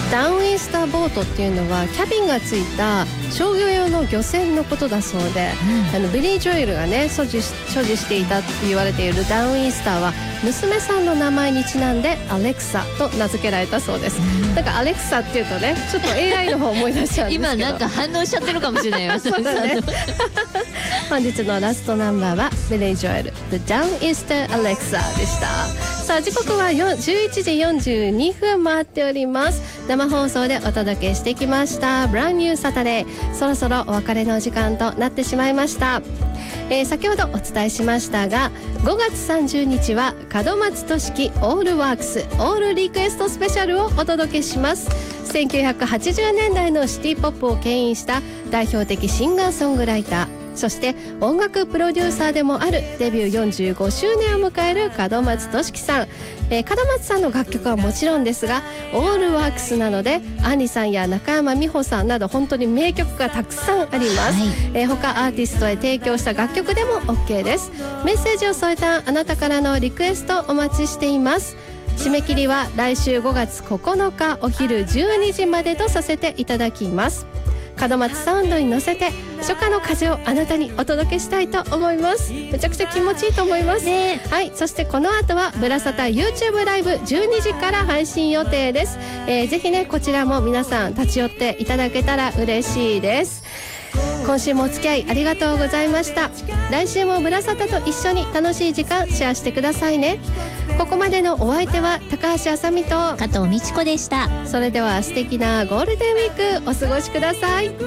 ダウンイースターボートっていうのはキャビンがついた商業用の漁船のことだそうで、ビリー・ジョエルがね所持していたって言われているダウンイースターは娘さんの名前にちなんでアレクサと名付けられたそうです。なんかアレクサっていうとねちょっと AI の方思い出しちゃうんですけど今なんか反応しちゃってるかもしれないわそうだね本日のラストナンバーはビリー・ジョエル The Down Easter Alexa でした。さあ時刻は11時42分回っております。生放送でお届けしてきましたブランニューサタデー、そろそろお別れの時間となってしまいました。先ほどお伝えしましたが5月30日は門松俊樹オールワークスオールリクエストスペシャルをお届けします。1980年代のシティポップを牽引した代表的シンガーソングライター、そして音楽プロデューサーでもあるデビュー45周年を迎える門松俊樹さん。門松さんの楽曲はもちろんですがオールワークスなのでアンリさんや中山美穂さんなど本当に名曲がたくさんあります、他アーティストへ提供した楽曲でも OK です。メッセージを添えたあなたからのリクエストお待ちしています。締め切りは来週5月9日お昼12時までとさせていただきます。門松サウンドに乗せて初夏の風をあなたにお届けしたいと思います。めちゃくちゃ気持ちいいと思います、はい。そしてこの後はブラサタ YouTube ライブ12時から配信予定です、ぜひねこちらも皆さん立ち寄っていただけたら嬉しいです。今週もお付き合いありがとうございました。来週もブラサタと一緒に楽しい時間シェアしてくださいね。ここまでのお相手は高橋あさみと加藤美智子でした。 それでは素敵なゴールデンウィークお過ごしください。